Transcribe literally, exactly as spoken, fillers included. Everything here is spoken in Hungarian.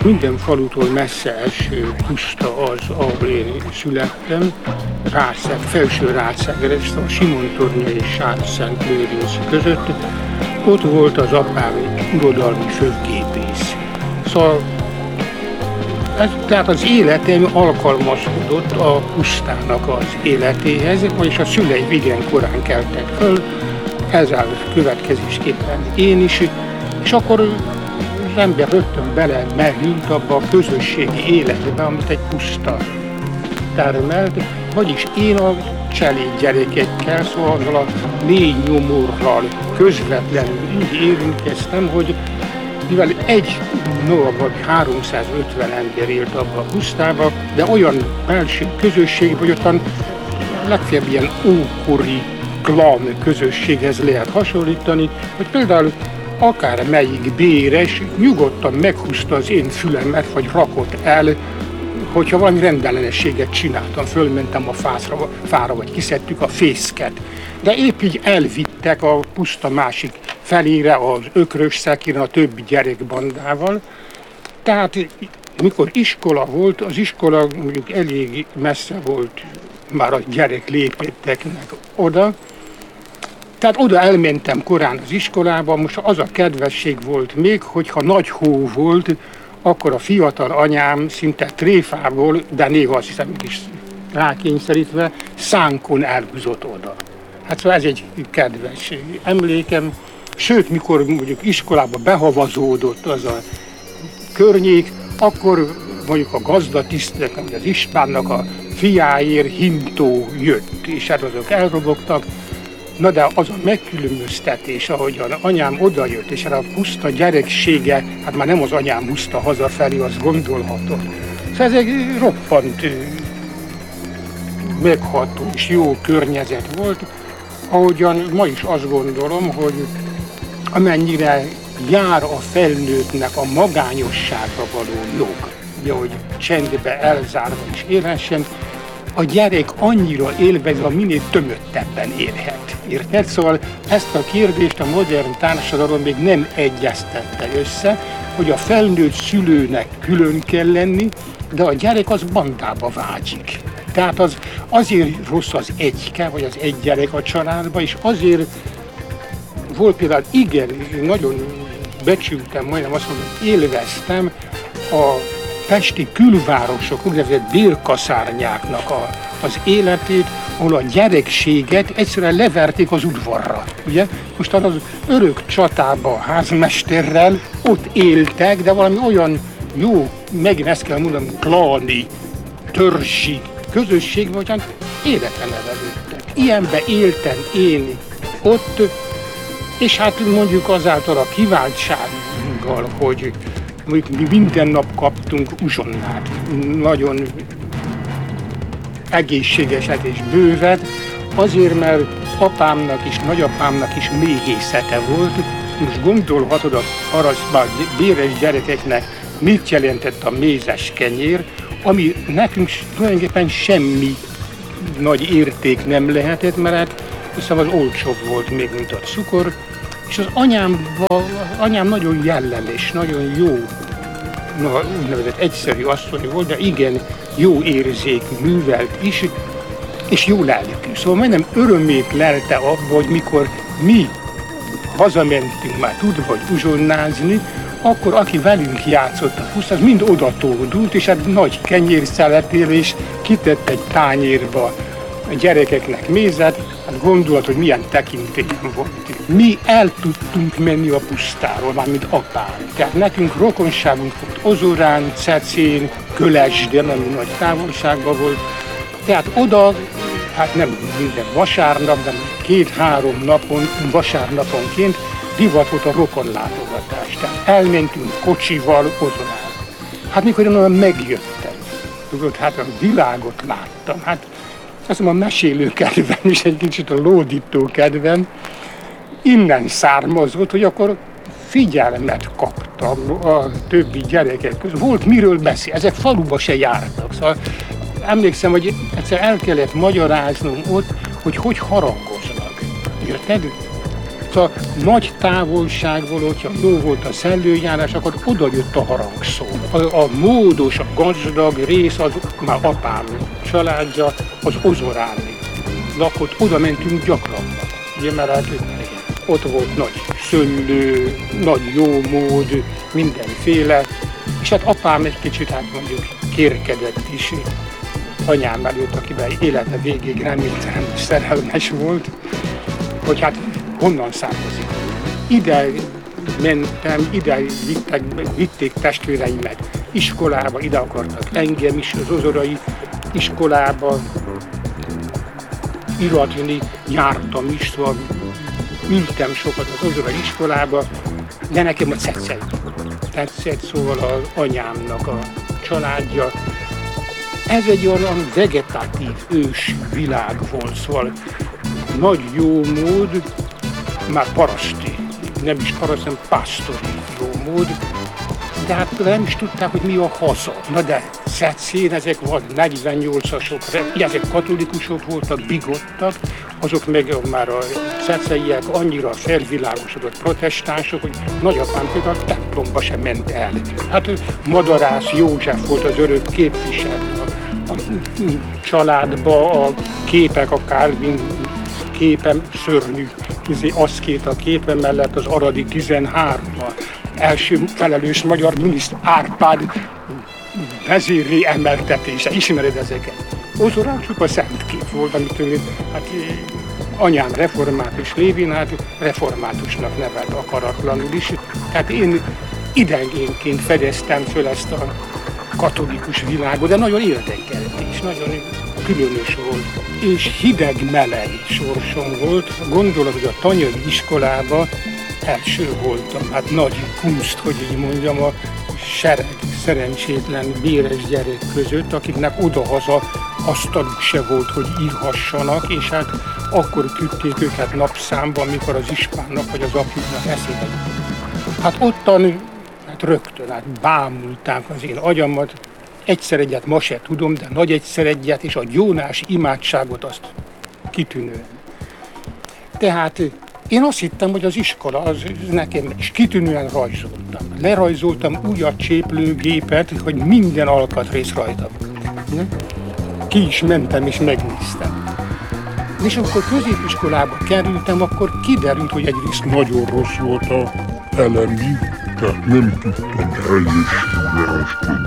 Minden falutól messze eső puszta az, ahol én születtem, Ráceg, Felső Rácegre, a Simontornya és Sárszent Lőrinc között. Ott volt az apám urodalmi főgépész. Szóval ez, tehát az életem alkalmazkodott a pusztának az életéhez, és a szüleim igen korán keltek föl, ezzel következésképpen én is, és akkor az ember rögtön bele merült abba a közösségi életbe, amit egy puszta termelt, vagyis én a cseléd gyerekekkel, szóval azzal a négy nyomorral közvetlenül így érintkeztem, hogy mivel egy nap vagy háromszázötven ember élt abba a pusztába, de olyan belső közösség, hogy ottan legfeljebb ilyen ókori klan közösséghez lehet hasonlítani, hogy például akár melyik béres nyugodtan meghúzta az én fülemet, vagy rakott el, hogyha valami rendellenességet csináltam, fölmentem a fászra, fára, vagy kiszedtük a fészket. De épp így elvittek a puszta másik felére az ökrös szekíren a többi gyerekbandával. Tehát mikor iskola volt, az iskola mondjuk elég messze volt, már a gyerek lépetteknek oda. Tehát oda elmentem korán az iskolába, most az a kedvesség volt még, hogyha nagy hó volt, akkor a fiatal anyám szinte tréfából, de néha azt hiszem is rákényszerítve, szánkon elhúzott oda. Hát szóval ez egy kedves emlékem. Sőt, mikor mondjuk iskolába behavazódott az a környék, akkor mondjuk a gazdatisztnek, vagy az Istvánnak a fiáért hintó jött, és hát azok elrobogtak. Na de az a megkülönböztetés, ahogyan anyám odajött, és a puszta gyereksége, hát már nem az anyám húzta hazafelé, azt gondolhatod. Szóval ez egy roppant megható és jó környezet volt, ahogyan ma is azt gondolom, hogy amennyire jár a felnőttnek a magányosságra való jog, ugye, hogy csendbe elzárva is élhessen, a gyerek annyira élvez, ha minél tömöttebben élhet. Érted? Szóval ezt a kérdést a modern társadalom még nem egyeztette össze, hogy a felnőtt szülőnek külön kell lenni, de a gyerek az bandába vágyik. Tehát az azért rossz az egyke, vagy az egy gyerek a családba, és azért volt például, igen, nagyon becsültem, majdnem azt mondom, élveztem a pesti külvárosok, úgynevezett bérkaszárnyáknak a, az életét, ahol a gyerekséget egyszerűen leverték az udvarra. Ugye? Most az örök csatába a házmesterrel ott éltek, de valami olyan jó, megint ezt kell mondanom, klani, törzsi közösségben, hogyan életen nevelődtek. Ilyenbe éltem én ott, és hát mondjuk azáltal a kiváltsággal, hogy mondjuk mi minden nap kaptunk uzsonnát, nagyon egészségeset és bővet, azért, mert apámnak és nagyapámnak is méhészete volt. Most gondolhatod arra, hogy béres gyerekeknek mit jelentett a mézes kenyér, ami nekünk tulajdonképpen semmi nagy érték nem lehetett, mert hát szóval az olcsóbb volt még, mint a cukor. És az anyám, az anyám nagyon jellemés, nagyon jó, na, úgynevezett egyszerű asszony volt, de igen jó érzékű, művelt is, és jó lelkű. Szóval majdnem örömét lelte abba, hogy mikor mi hazamentünk már tudva, hogy uzsonnázni, akkor aki velünk játszott a puszta, az mind odatódult, és hát nagy kenyérszeletére is kitett egy tányérba a gyerekeknek mézet, hát gondolat, hogy milyen tekintélyen volt. Mi el tudtunk menni a pusztáról, mármint apám. Tehát nekünk rokonságunk volt Ozorán, Cecén, Kölesden, ami nagy távolságban volt. Tehát oda, hát nem minden vasárnap, de két-három napon, vasárnaponként divat volt a rokonlátogatás. Tehát elmentünk kocsival Ozorán. Hát mikor én onnan megjöttem, tudod, hát a világot láttam. Hát azt mondom, a mesélő kedvem és egy kicsit a lódító kedvem innen származott, hogy akkor figyelmet kaptam a többi gyerekek között. Volt miről beszél, ezek faluba se jártak. Szóval emlékszem, hogy egyszer el kellett magyaráznom ott, hogy hogy harangoznak. Érted? a nagy távolságból, hogyha jó volt a szellőjárás, akkor oda jött a harangszó. A, a módos, a gazdag rész, az már apám családja, az Ozorán lakott, oda mentünk gyakrabban. Ugye, mert hát ott volt nagy szőlő, nagy jómód, mindenféle, és hát apám egy kicsit, hát mondjuk kérkedett is anyám előtt, akiben élete végéig reméltem szerelmes volt, hogy hát honnan származik. Ide mentem, ide vittek, vitték testvéreimet iskolába, ide akartak engem is, az ozorai iskolába iratni, jártam is, szóval ültem sokat az ozorai iskolába, de nekem a tetszett. Tetszett, szóval az anyámnak a családja. Ez egy olyan vegetatív ős világ volt, szóval nagy jómód, már paraszti, nem is paraszt, hanem pásztori jómód, de hát nem is tudták, hogy mi a haza. Na de Szetszén ezek volt negyvennyolcasok, ezek katolikusok voltak, bigottak, azok meg már a szetszeiek annyira felvilágosodott protestánsok, hogy nagyapám például a templomba sem ment el. Hát Madarász József volt az örök képviselő a, a családba, a képek, a Kálvin képe szörnyű, aszkét a képe mellett az aradi tizenhárommal. Első felelős magyar miniszter Árpád vezéri emeltetése, ismered ezeket? Ozorán csupa szent kép volt, amitől hát, anyám református lévén, hát reformátusnak nevelt akaratlanul is. Tehát én idegénként fedeztem föl ezt a katolikus világot, de nagyon érdekelt és nagyon különös volt. És hideg-meleg sorsom volt. Gondolod, hogy a tanyai iskolában első voltam, hát nagy kunst, hogy így mondjam, a sereg szerencsétlen béres gyerek között, akiknek odahaza asztaluk se volt, hogy írhassanak, és hát akkor küldték őket napszámba, amikor az ispánnak vagy az apjuknak eszébe jutott. Hát ottan hát rögtön hát bámulták az én agyamat, egyszer egyet ma se tudom, de nagy egyszer egyet, és a gyónás imádságot azt kitűnően. Tehát én azt hittem, hogy az iskola az nekem, és kitűnően rajzoltam. Lerajzoltam úgy a cséplőgépet, hogy minden alkatrész rajta volt. Ki is mentem és megnéztem. És amikor középiskolába kerültem, akkor kiderült, hogy egyrészt nagyon rossz volt a elemi, tehát nem tudtam helyesen leosztani.